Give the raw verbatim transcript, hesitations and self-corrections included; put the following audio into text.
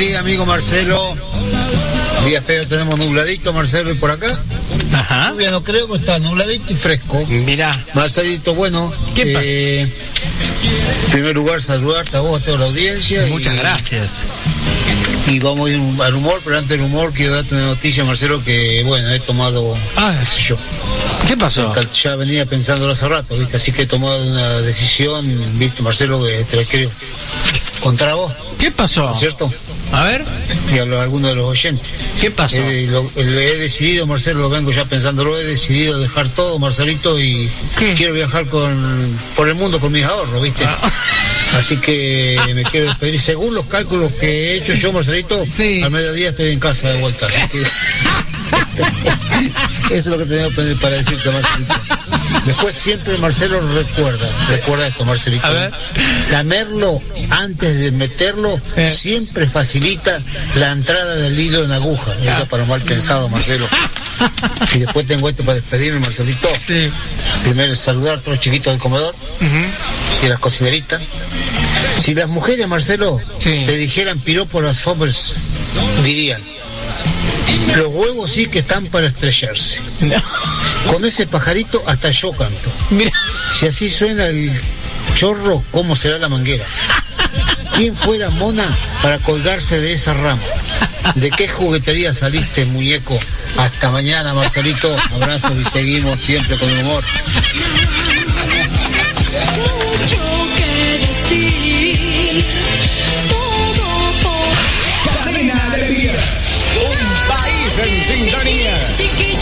día, amigo Marcelo. Día feo, tenemos nubladito, Marcelo, y por acá. Ajá. Lluvia no creo que está nubladito y fresco. Mirá. Marcelito, bueno. ¿Qué pasa? eh, En primer lugar, saludarte a vos, a toda la audiencia. Muchas y, gracias. Y vamos a ir al humor, pero antes del humor quiero darte una noticia, Marcelo, que bueno, he tomado, Ah. qué sé yo. ¿Qué pasó? Ya venía pensándolo hace rato, ¿viste? Así que he tomado una decisión, ¿viste, Marcelo? Que te la quiero contra vos, ¿Qué pasó? ¿no es cierto? A ver, Y a los- a algunos de los oyentes. ¿qué pasó? Eh, lo, lo he decidido, Marcelo, lo vengo ya pensándolo, he decidido dejar todo, Marcelito, y ¿Qué? quiero viajar con, por el mundo con mis ahorros, ¿viste? Ah. Así que me quiero despedir. Según los cálculos que he hecho yo, Marcelito, Sí. al mediodía estoy en casa de vuelta. Así que... Eso es lo que tengo para decirte, Marcelito. Después siempre Marcelo recuerda, recuerda esto, Marcelito. A ver. Lamerlo antes de meterlo Eh. siempre facilita la entrada del hilo en aguja. Eso para mal pensado, Marcelo. Y después tengo esto para despedirme, Marcelito. Sí. Primero saludar a todos los chiquitos del comedor Ujú. y las cocineritas. Si las mujeres, Marcelo, Sí. le dijeran piropo a los hombres, dirían: los huevos sí que están para estrellarse. No. Con ese pajarito hasta yo canto. Mira. Si así suena el chorro, ¿cómo será la manguera? ¿Quién fuera mona para colgarse de esa rama? ¿De qué juguetería saliste, muñeco? Hasta mañana, Marcelito. Abrazos y seguimos siempre con el humor. Mucho que decir, todo por Cadena Alegría, un país en sintonía. chiquillo.